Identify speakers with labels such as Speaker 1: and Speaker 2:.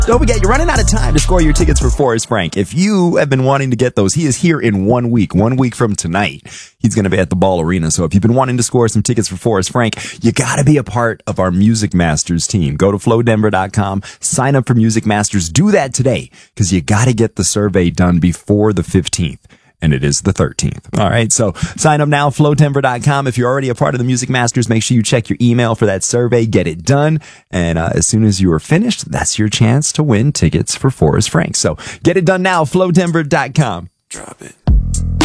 Speaker 1: Don't forget, you're running out of time to score your tickets for Forrest Frank. If you have been wanting to get those, he is here in 1 week. 1 week from tonight, he's going to be at the Ball Arena. So if you've been wanting to score some tickets for Forrest Frank, you got to be a part of our Music Masters team. Go to flowdenver.com, sign up for Music Masters. Do that today because you got to get the survey done before the 15th. And it is the 13th. All right. So sign up now, flowdenver.com. If you're already a part of the Music Masters, make sure you check your email for that survey. Get it done. And as soon as you are finished, that's your chance to win tickets for Forrest Frank. So get it done now, flowdenver.com.
Speaker 2: Drop it.